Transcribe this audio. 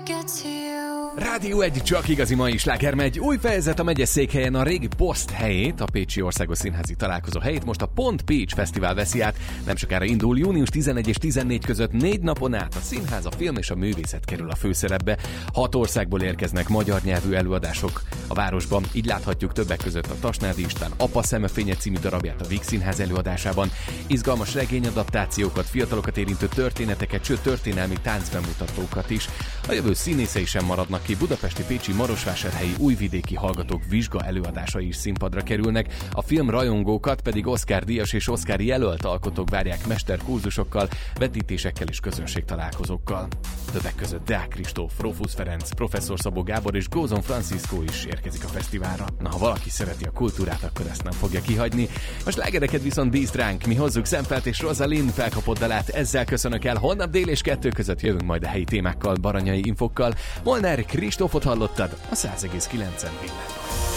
Rádió 1, csak igazi mai sláger megy. Új fejezet a megyeszékhelyen, a régi Poszt helyét, a Pécsi Országos Színházi Találkozó helyét most a Pont Pécs Fesztivál veszi át. Nem sokára indul, június 11 és 14 között 4 napon át a színház, a film és a művészet kerül a főszerepbe. 6 országból érkeznek magyar nyelvű előadások a városban. Így láthatjuk többek között a Tasnádi István Apa szemefénye című darabját a Víg Színház előadásában. Izgalmas regényadaptációkat, fiatalokat érintő történeteket, sőt történelmi táncbemutatókat is. A jövő színészei sem maradnak ki, budapesti, pécsi, marosvásárhelyi, újvidéki hallgatók vizsga előadásai is színpadra kerülnek, a film rajongókat pedig Oscar-díjas és Oscar jelölt alkotók várják mesterkurzusokkal, vetítésekkel és közönségtalálkozókkal. Többek között Deák Kristóf, Rófusz Ferenc, Professzor Szabó Gábor és Gózon Francisco is érkezik a fesztiválra. Na, ha valaki szereti a kultúrát, akkor ezt nem fogja kihagyni. A slágereket viszont bízt ránk, mi hozzuk Szempelt és Rosalind felkapott dalát, ezzel köszönök el, holnap dél és 2 között jövünk majd a helyi témákkal, baranyai infokkal. Molnár Kristófot hallottad a 100,9-en Villában.